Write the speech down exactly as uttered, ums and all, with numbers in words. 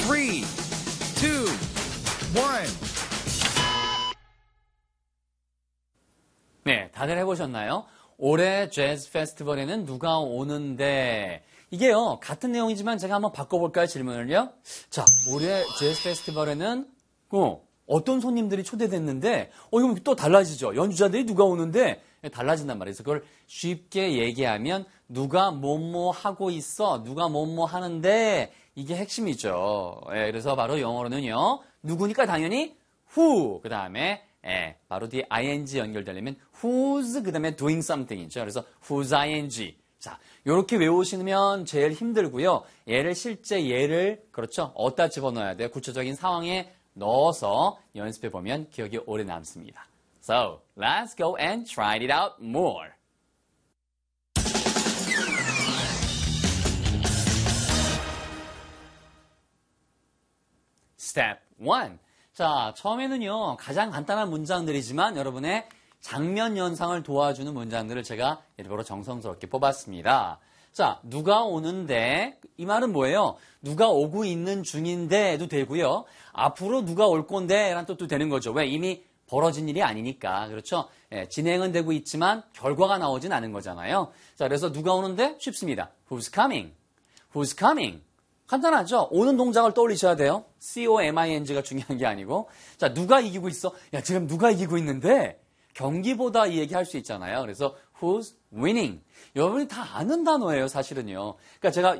three, two, one. 네, 다들 해보셨나요? 올해 재즈 페스티벌에는 누가 오는데 이게요 같은 내용이지만 제가 한번 바꿔볼까요 질문을요? 자, 올해 재즈 페스티벌에는 어, 어떤 손님들이 초대됐는데 어 이거 또 달라지죠. 연주자들이 누가 오는데 달라진단 말이에요. 그래서 그걸 쉽게 얘기하면 누가 뭐뭐 하고 있어, 누가 뭐뭐 하는데 이게 핵심이죠. 예, 그래서 바로 영어로는요 누구니까 당연히 who 그 다음에 예, 바로 뒤에 ing 연결되려면 who's 그 다음에 doing something이죠. 그래서 who's ing. 자, 요렇게 외우시면 제일 힘들고요. 얘를 실제 얘를 그렇죠. 어디다 집어넣어야 돼요? 구체적인 상황에 넣어서 연습해 보면 기억이 오래 남습니다. So, let's go and try it out more. Step one. 자, 처음에는요, 가장 간단한 문장들이지만 여러분의 장면 연상을 도와주는 문장들을 제가 일부러 정성스럽게 뽑았습니다. 자, 누가 오는데, 이 말은 뭐예요? 누가 오고 있는 중인데도 되고요. 앞으로 누가 올 건데 라는 뜻도 되는 거죠. 왜? 이미 벌어진 일이 아니니까. 그렇죠? 예, 진행은 되고 있지만 결과가 나오진 않은 거잖아요. 자, 그래서 누가 오는데? 쉽습니다. Who's coming? Who's coming? 간단하죠? 오는 동작을 떠올리셔야 돼요. C-O-M-I-N-G가 중요한 게 아니고. 자, 누가 이기고 있어? 야, 지금 누가 이기고 있는데? 경기보다 이 얘기 할 수 있잖아요. 그래서 who's winning? 여러분이 다 아는 단어예요, 사실은요. 그러니까 제가